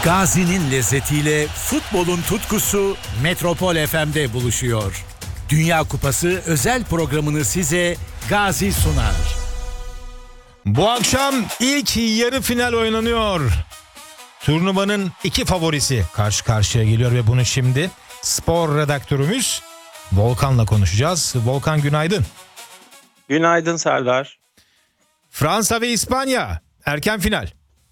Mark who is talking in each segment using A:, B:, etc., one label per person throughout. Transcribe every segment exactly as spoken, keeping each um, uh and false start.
A: Gazi'nin lezzetiyle futbolun tutkusu Metropol F M'de buluşuyor. Dünya Kupası özel programını size Gazi sunar.
B: Bu akşam ilk yarı final oynanıyor. Turnuvanın iki favorisi karşı karşıya geliyor ve bunu şimdi spor redaktörümüz Volkan'la konuşacağız. Volkan, günaydın.
C: Günaydın Serdar.
B: Fransa ve İspanya erken final.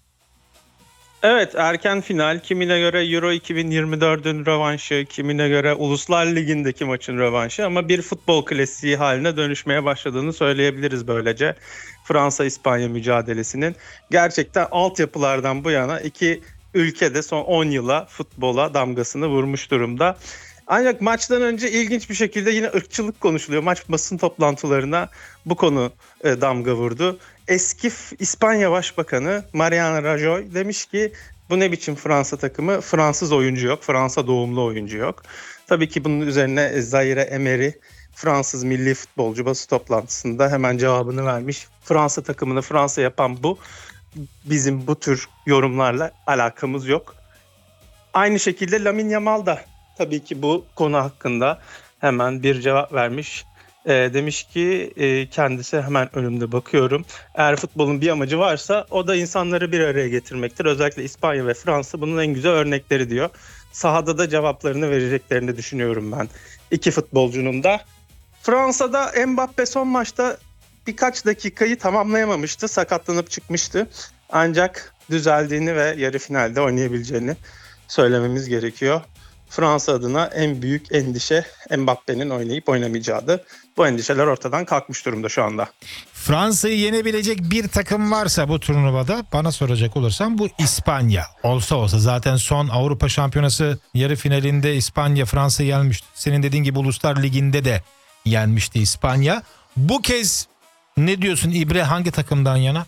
C: Evet, erken final. Kimine göre Euro iki bin yirmi dördün rövanşı, kimine göre Uluslar Ligi'ndeki maçın rövanşı, ama bir futbol klasiği haline dönüşmeye başladığını söyleyebiliriz böylece. Fransa-İspanya mücadelesinin gerçekten altyapılardan bu yana iki ülke de son on yıla futbola damgasını vurmuş durumda. Ancak maçtan önce ilginç bir şekilde yine ırkçılık konuşuluyor. Maç basın toplantılarına bu konu e, damga vurdu. Eski İspanya Başbakanı Mariano Rajoy demiş ki bu ne biçim Fransa takımı, Fransız oyuncu yok, Fransa doğumlu oyuncu yok. Tabii ki bunun üzerine Zaire Emery, Fransız milli futbolcu, basın toplantısında hemen cevabını vermiş. Fransa takımını Fransa yapan bu. Bizim bu tür yorumlarla alakamız yok. Aynı şekilde Lamine Yamal da tabii ki bu konu hakkında hemen bir cevap vermiş. E, demiş ki e, kendisi hemen önümde bakıyorum. Eğer futbolun bir amacı varsa o da insanları bir araya getirmektir. Özellikle İspanya ve Fransa bunun en güzel örnekleri diyor. Sahada da cevaplarını vereceklerini düşünüyorum ben. İki futbolcunun da. Fransa'da Mbappe son maçta birkaç dakikayı tamamlayamamıştı. Sakatlanıp çıkmıştı. Ancak düzeldiğini ve yarı finalde oynayabileceğini söylememiz gerekiyor. Fransa adına en büyük endişe Mbappe'nin oynayıp oynamayacağıydı. Bu endişeler ortadan kalkmış durumda şu anda.
B: Fransa'yı yenebilecek bir takım varsa bu turnuvada, bana soracak olursam bu İspanya. Olsa olsa zaten son Avrupa Şampiyonası yarı finalinde İspanya Fransa'yı yenmişti. Senin dediğin gibi Uluslar Ligi'nde de yenmişti İspanya. Bu kez ne diyorsun, İbre hangi takımdan yana?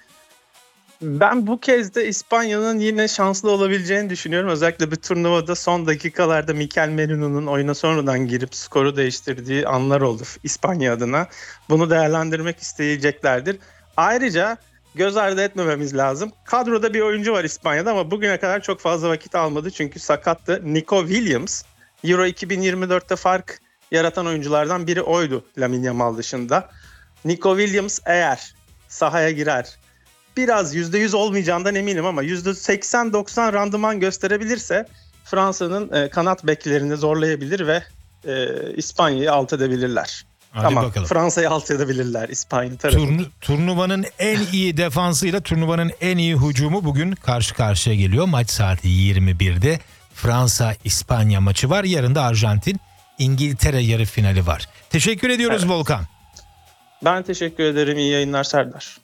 C: Ben bu kez de İspanya'nın yine şanslı olabileceğini düşünüyorum. Özellikle bir turnuvada son dakikalarda Mikel Merino'nun oyuna sonradan girip skoru değiştirdiği anlar oldu İspanya adına. Bunu değerlendirmek isteyeceklerdir. Ayrıca göz ardı etmememiz lazım. Kadroda bir oyuncu var İspanya'da ama bugüne kadar çok fazla vakit almadı çünkü sakattı. Nico Williams, Euro iki bin yirmi dörtte fark yaratan oyunculardan biri oydu Lamine Yamal dışında. Nico Williams eğer sahaya girer, biraz yüzde yüz olmayacağından eminim ama yüzde seksen doksan randıman gösterebilirse Fransa'nın e, kanat beklerini zorlayabilir ve e, İspanya'yı alt edebilirler.
B: Hadi
C: Ama
B: bakalım.
C: Fransa'yı alt edebilirler İspanya tarafında.
B: Turnu, turnuvanın en iyi defansıyla turnuvanın en iyi hücumu bugün karşı karşıya geliyor. Maç saati yirmi birde Fransa-İspanya maçı var. Yarın da Arjantin-İngiltere yarı finali var. Teşekkür ediyoruz evet. Volkan.
C: Ben teşekkür ederim. İyi yayınlar Serdar.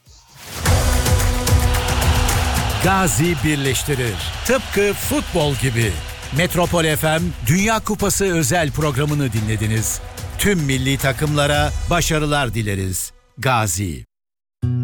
A: Gazi birleştirir. Tıpkı futbol gibi. Metropol F M Dünya Kupası özel programını dinlediniz. Tüm milli takımlara başarılar dileriz. Gazi.